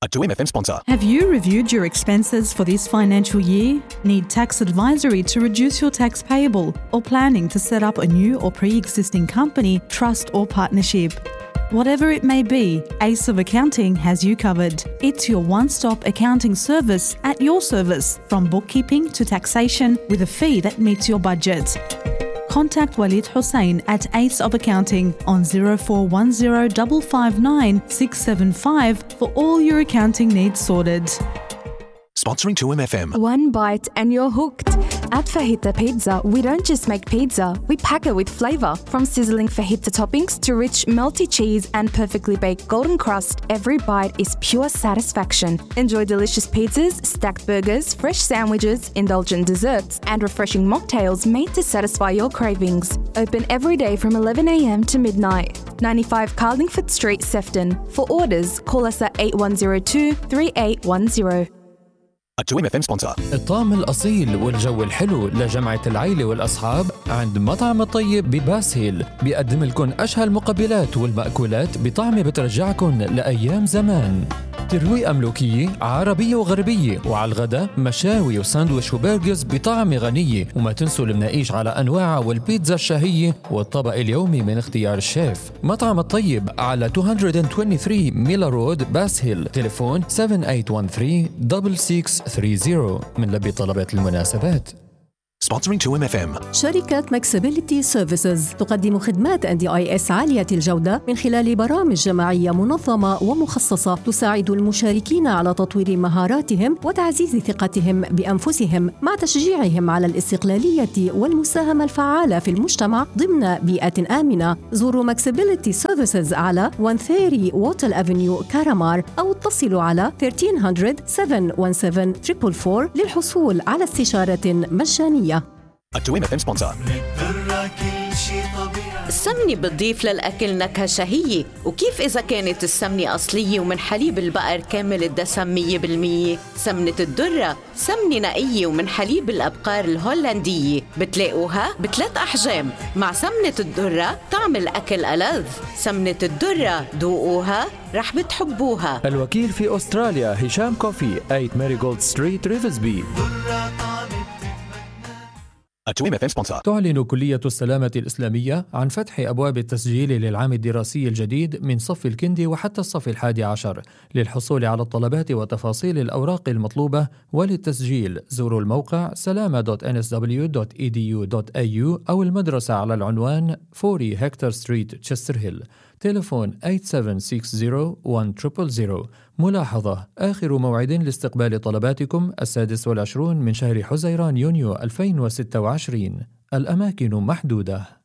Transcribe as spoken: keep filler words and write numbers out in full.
A two M F M sponsor. Have you reviewed your expenses for this financial year? Need tax advisory to reduce your tax payable? Or planning to set up a new or pre-existing company, trust or partnership? Whatever it may be, Ace of Accounting has you covered. It's your one-stop accounting service at your service, from bookkeeping to taxation with a fee that meets your budget. Contact Walid Hussein at Ace of Accounting on zero four one zero five five nine six seven five for all your accounting needs sorted. Sponsoring two M F M. One bite and you're hooked. At Fajita Pizza, we don't just make pizza, we pack it with flavor. From sizzling fajita toppings to rich melty cheese and perfectly baked golden crust, every bite is pure satisfaction. Enjoy delicious pizzas, stacked burgers, fresh sandwiches, indulgent desserts, and refreshing mocktails made to satisfy your cravings. Open every day from eleven a.m. to midnight. ninety-five Carlingford Street, Sefton. For orders, call us at eight one zero two, three eight one zero. A two M F M sponsor. الطعم الأصيل والجو الحلو لجمعة العيلة والأصحاب عند مطعم الطيب بباس هيل. بيقدم لكم أشهى المقبلات والمأكولات بطعمة بترجعكم لأيام زمان. ترويقة ملوكية عربية وغربية، وعلى الغداء مشاوي وساندويش وبرجرز بطعمة غنية. وما تنسوا المناقيش على أنواعها والبيتزا الشهية والطبق اليومي من اختيار الشيف. مطعم الطيب على مئتين وثلاثة وعشرين ميلا رود باس هيل. تليفون سبعة ثمانية واحد ثلاثة ستة ستة ثلاثين من لبي طلبات المناسبات. Sponsoring two M F M. شركة Maxability Services تقدم خدمات إن دي آي إس عالية الجودة من خلال برامج جماعية منظمة ومخصصة تساعد المشاركين على تطوير مهاراتهم وتعزيز ثقتهم بأنفسهم مع تشجيعهم على الاستقلالية والمساهمة الفعالة في المجتمع ضمن بيئة آمنة. زوروا Maxability Services على مئة وثلاثين ووتل أفنيو كارامار أو اتصلوا على ثلاثة صفر صفر سبعة واحد سبعة أربعة أربعة أربعة للحصول على استشارة مجانية. A two M F M sponsor. السمنة بتضيف للأكل نكهة شهية، وكيف إذا كانت السمنة أصلية ومن حليب البقر كامل الدسم مية بالمية؟ سمنة الدرة سمنة نقية ومن حليب الأبقار الهولندية، بتلاقوها بثلاث أحجام. مع سمنة الدرة طعم الأكل ألذ. سمنة الدرة دوقوها رح بتحبوها. الوكيل في أستراليا هشام كوفي، ثمانية ماريغولد ستريت، ريفزبي. A two M F M sponsor. تعلن كلية السلامة الإسلامية عن فتح أبواب التسجيل للعام الدراسي الجديد من صف الكندي وحتى الصف الحادي عشر. للحصول على الطلبات وتفاصيل الأوراق المطلوبة وللتسجيل زوروا الموقع سلامة دوت إن إس دبليو دوت إي دي يو دوت إيه يو أو المدرسة على العنوان أربعين هكتور ستريت تشستر هيل. تليفون ثمانية سبعة ستة صفر واحد صفر صفر صفر. ملاحظة: آخر موعد لاستقبال طلباتكم السادس والعشرون من شهر حزيران يونيو ألفين وستة وعشرين. الأماكن محدودة.